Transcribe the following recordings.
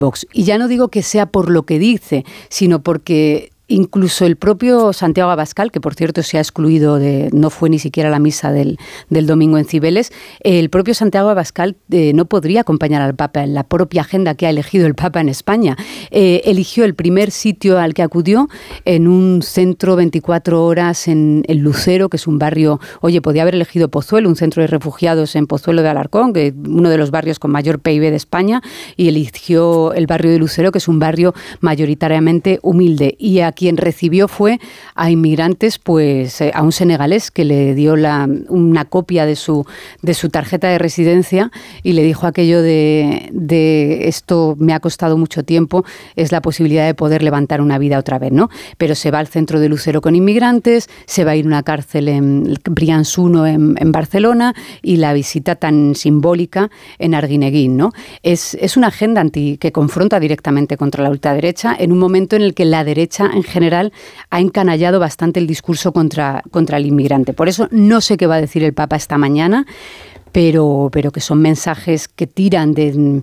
Vox. Y ya no digo que sea por lo que dice, sino porque incluso el propio Santiago Abascal, que por cierto se ha excluido, no fue ni siquiera a la misa del domingo en Cibeles, el propio Santiago Abascal no podría acompañar al Papa en la propia agenda que ha elegido el Papa en España. Eligió el primer sitio al que acudió en un centro 24 horas en Lucero, que es un barrio, podía haber elegido Pozuelo, un centro de refugiados en Pozuelo de Alarcón, que es uno de los barrios con mayor PIB de España, y eligió el barrio de Lucero, que es un barrio mayoritariamente humilde. Y a quien recibió fue a inmigrantes, a un senegalés que le dio una copia de su tarjeta de residencia y le dijo aquello de esto me ha costado mucho tiempo, es la posibilidad de poder levantar una vida otra vez, ¿no? Pero se va al centro de Lucero con inmigrantes, se va a ir a una cárcel en Brians 1 en Barcelona y la visita tan simbólica en Arguineguín, ¿no? Es una agenda que confronta directamente contra la ultraderecha en un momento en el que la derecha en general ha encanallado bastante el discurso contra el inmigrante. Por eso no sé qué va a decir el Papa esta mañana, pero que son mensajes que tiran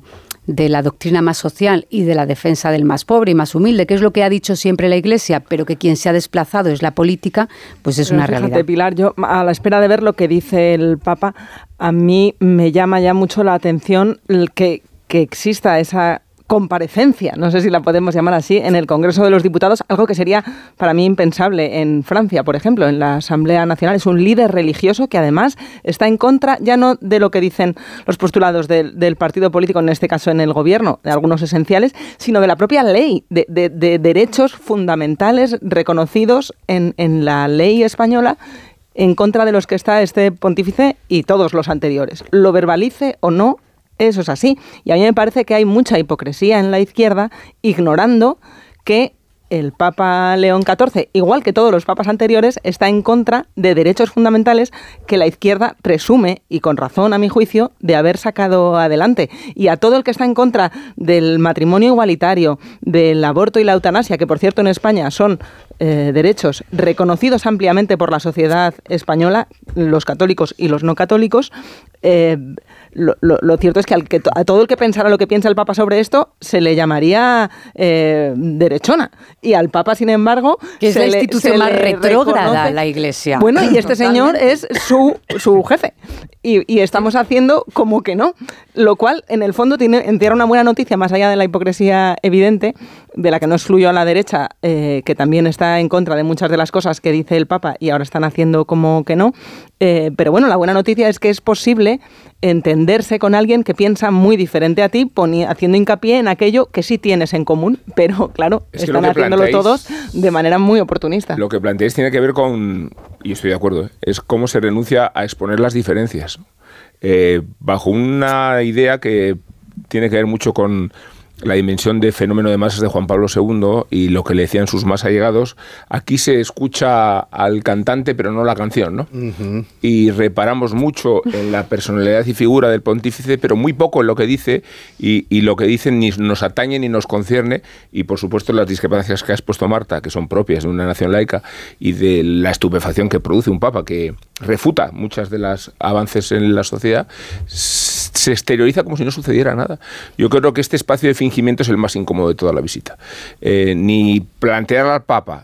de la doctrina más social y de la defensa del más pobre y más humilde, que es lo que ha dicho siempre la Iglesia, pero que quien se ha desplazado es la política, pues es una realidad. Pilar, yo a la espera de ver lo que dice el Papa, a mí me llama ya mucho la atención que exista esa comparecencia, no sé si la podemos llamar así, en el Congreso de los Diputados, algo que sería para mí impensable en Francia, por ejemplo, en la Asamblea Nacional. Es un líder religioso que además está en contra ya no de lo que dicen los postulados del partido político, en este caso en el gobierno, de algunos esenciales, sino de la propia ley, de derechos fundamentales reconocidos en la ley española, en contra de los que está este pontífice y todos los anteriores. Lo verbalice o no, eso es así. Y a mí me parece que hay mucha hipocresía en la izquierda, ignorando que el Papa León XIV, igual que todos los papas anteriores, está en contra de derechos fundamentales que la izquierda presume, y con razón a mi juicio, de haber sacado adelante. Y a todo el que está en contra del matrimonio igualitario, del aborto y la eutanasia, que por cierto en España son derechos reconocidos ampliamente por la sociedad española, los católicos y los no católicos, lo cierto es que a todo el que pensara lo que piensa el Papa sobre esto se le llamaría derechona, y al Papa, sin embargo, que es la institución más retrógrada, la Iglesia. Bueno, y este señor es su jefe, y estamos haciendo como que no, lo cual en el fondo encierra una buena noticia, más allá de la hipocresía evidente, de la que no excluyo a la derecha, que también está en contra de muchas de las cosas que dice el Papa y ahora están haciendo como que no. Pero bueno, la buena noticia es que es posible entenderse con alguien que piensa muy diferente a ti, haciendo hincapié en aquello que sí tienes en común, pero claro, están haciéndolo todos de manera muy oportunista. Lo que planteáis tiene que ver con, y estoy de acuerdo, es cómo se renuncia a exponer las diferencias, bajo una idea que tiene que ver mucho con la dimensión de fenómeno de masas de Juan Pablo II y lo que le decían sus más allegados. Aquí se escucha al cantante pero no la canción, ¿no? Uh-huh. Y reparamos mucho en la personalidad y figura del pontífice, pero muy poco en lo que dice, y lo que dicen ni nos atañe ni nos concierne, y por supuesto las discrepancias que has puesto, Marta, que son propias de una nación laica, y de la estupefacción que produce un papa que refuta muchas de los avances en la sociedad, se exterioriza como si no sucediera nada. Yo creo que este espacio de fingimiento es el más incómodo de toda la visita. Ni plantear al Papa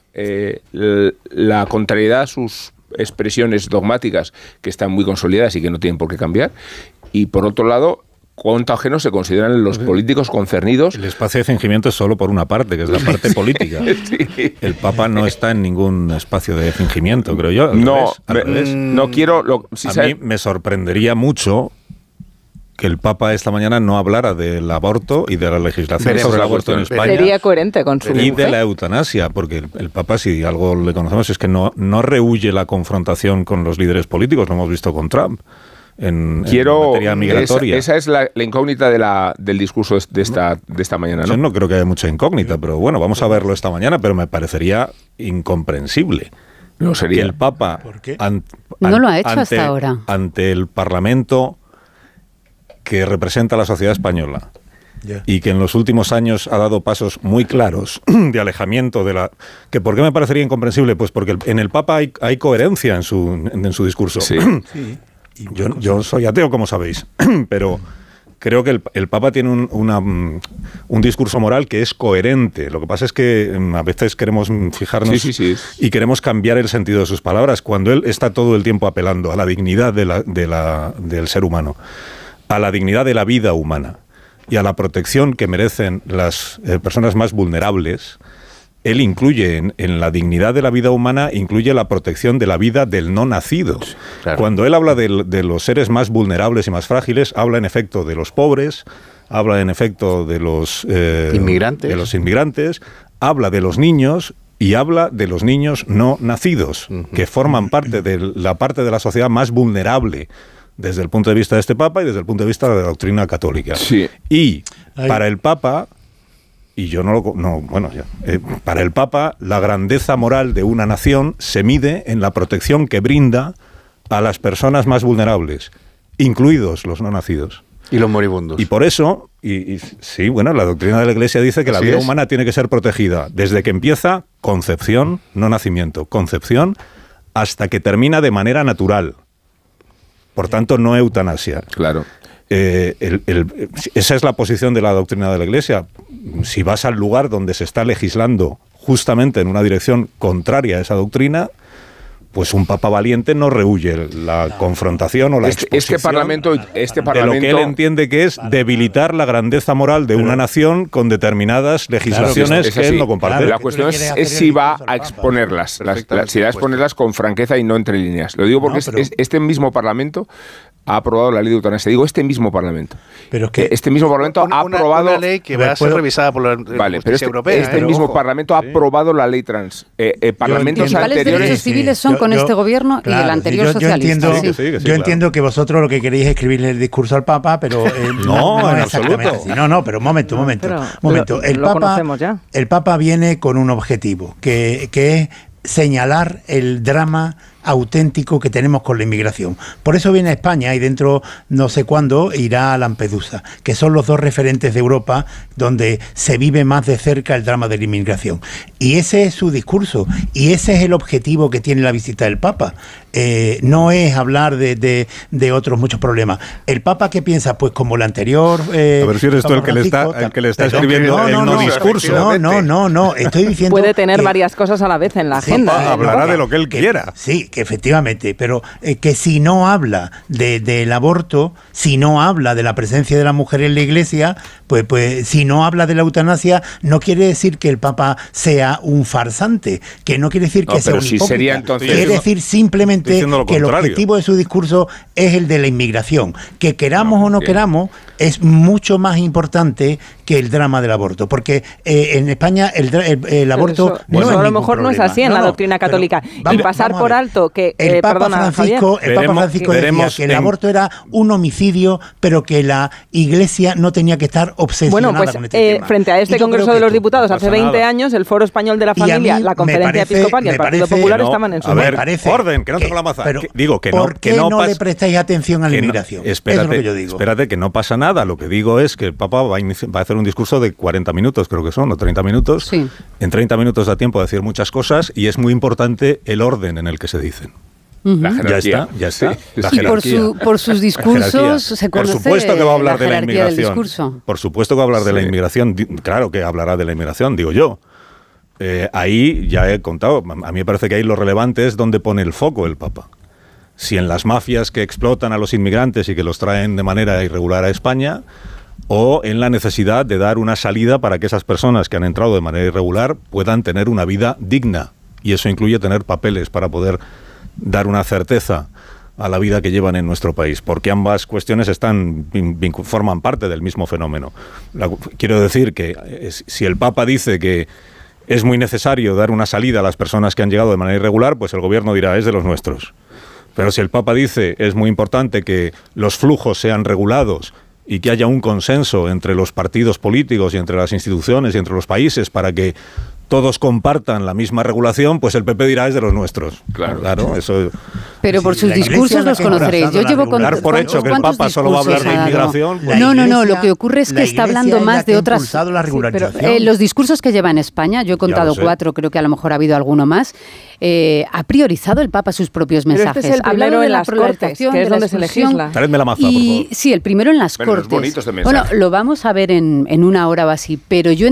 la contrariedad a sus expresiones dogmáticas, que están muy consolidadas y que no tienen por qué cambiar, y por otro lado, cuánto ajeno se consideran los políticos concernidos. El espacio de fingimiento es solo por una parte, que es la parte política. Sí. El Papa no está en ningún espacio de fingimiento, creo yo. Al revés. No quiero... A mí me sorprendería mucho que el Papa esta mañana no hablara del aborto y de la legislación sobre el aborto en España. Sería coherente con su y de la eutanasia, porque el Papa, si algo le conocemos, es que no rehúye la confrontación con los líderes políticos. Lo hemos visto con Trump en materia migratoria. Esa es la incógnita del discurso de esta mañana, ¿no? Yo no creo que haya mucha incógnita, pero bueno, vamos a verlo esta mañana, pero me parecería incomprensible. No sería. Que el Papa no lo ha hecho hasta ahora. Ante el Parlamento que representa a la sociedad española, y que en los últimos años ha dado pasos muy claros de alejamiento de la... ¿Que por qué me parecería incomprensible? Pues porque en el Papa hay coherencia en su discurso. Sí. Yo soy ateo, como sabéis, pero creo que el Papa tiene un discurso moral que es coherente. Lo que pasa es que a veces queremos fijarnos y queremos cambiar el sentido de sus palabras, cuando él está todo el tiempo apelando a la dignidad del ser humano, a la dignidad de la vida humana y a la protección que merecen las personas más vulnerables. Él incluye en la dignidad de la vida humana, incluye la protección de la vida del no nacido. Claro. Cuando él habla de los seres más vulnerables y más frágiles, habla en efecto de los pobres, habla en efecto de los inmigrantes, habla de los niños y habla de los niños no nacidos, que forman parte de la sociedad más vulnerable desde el punto de vista de este Papa y desde el punto de vista de la doctrina católica. Sí. Y para el Papa... para el Papa, la grandeza moral de una nación se mide en la protección que brinda a las personas más vulnerables, incluidos los no nacidos. Y los moribundos. Y por eso, la doctrina de la Iglesia dice que la vida humana tiene que ser protegida desde que empieza concepción, no nacimiento, concepción, hasta que termina de manera natural. Por tanto, no eutanasia. Claro. Esa es la posición de la doctrina de la Iglesia. Si vas al lugar donde se está legislando justamente en una dirección contraria a esa doctrina, pues un papa valiente no rehúye la confrontación o la exposición este parlamento de lo que él entiende que es debilitar la grandeza moral de una nación con determinadas legislaciones que él no comparte. La cuestión es si va a exponerlas, si va a exponerlas con franqueza y no entre líneas. Lo digo porque este mismo parlamento ha aprobado la ley de eutanasia. Digo, este mismo Parlamento. Pero es que este mismo Parlamento ha aprobado... Una ley que va a ser revisada por la justicia europea. Este mismo Parlamento ha aprobado la ley trans. Parlamentos anteriores... Los derechos civiles son con este gobierno y el anterior socialista. Yo entiendo que vosotros lo que queréis es escribirle el discurso al Papa, pero no en absoluto. Así. No, pero un momento. El Papa viene con un objetivo, que es señalar el drama auténtico que tenemos con la inmigración. Por eso viene a España y dentro no sé cuándo irá a Lampedusa, que son los dos referentes de Europa donde se vive más de cerca el drama de la inmigración. Y ese es su discurso y ese es el objetivo que tiene la visita del Papa. No es hablar de otros muchos problemas. ¿El Papa qué piensa? Pues como el anterior... a ver si eres tú el que le está escribiendo el no discurso. No, estoy diciendo... Puede tener varias cosas a la vez en la agenda. Hablará de lo que él quiera. Sí, que efectivamente, pero que si no habla del aborto, si no habla de la presencia de la mujer en la Iglesia, pues si no habla de la eutanasia, no quiere decir que el Papa sea un farsante, que no quiere decir que sea un hipócrita. Sería entonces, quiere decir simplemente que el objetivo de su discurso es el de la inmigración. Que queramos o no queramos, es mucho importante que el drama del aborto, porque en España el aborto no es ningún a lo mejor problema. No es así en la doctrina católica. Y pasar por alto que el Papa Francisco decía que el aborto era un homicidio, pero que la Iglesia no tenía que estar obsesionada con este tema. Frente a este Congreso de los Diputados hace 20 años, el Foro Español de la Familia, la Conferencia Episcopal y el Partido Popular estaban en su orden, que no tengo la maza. ¿Por qué no le prestáis atención a la inmigración? Espérate, eso es lo que yo digo. Espérate, que no pasa nada. Lo que digo es que el Papa va a hacer un discurso de 40 minutos, creo que son, o 30 minutos. Sí. En 30 minutos da tiempo de decir muchas cosas y es muy importante el orden en el que se dicen. La jerarquía. Ya está. La jerarquía. Por sus discursos se conoce. Por supuesto que va a hablar de la inmigración. Por supuesto que va a hablar de la inmigración. Claro que hablará de la inmigración, digo yo. Ahí ya he contado. A mí me parece que ahí lo relevante es donde pone el foco el Papa. Si en las mafias que explotan a los inmigrantes y que los traen de manera irregular a España, o en la necesidad de dar una salida para que esas personas que han entrado de manera irregular puedan tener una vida digna. Y eso incluye tener papeles para poder dar una certeza a la vida que llevan en nuestro país, porque ambas cuestiones forman parte del mismo fenómeno. Quiero decir que si el Papa dice que es muy necesario dar una salida a las personas que han llegado de manera irregular, pues el gobierno dirá, es de los nuestros. Pero si el Papa dice, es muy importante que los flujos sean regulados y que haya un consenso entre los partidos políticos y entre las instituciones y entre los países para que todos compartan la misma regulación, pues el PP dirá es de los nuestros. Claro, eso. Pero por sus discursos los conoceréis. Yo llevo con dar por hecho que el Papa solo va a hablar de inmigración. Pues no, lo que ocurre es que está hablando más de otras. Pero, los discursos que lleva en España, yo he contado 4, creo que a lo mejor ha habido alguno más. Ha priorizado el Papa sus propios mensajes. Pero este es el primero en las Cortes, que es donde se legisla. Traedme la maza, por favor. Sí, el primero en las Cortes. Bonitos de bueno, lo vamos a ver en una hora o así, pero yo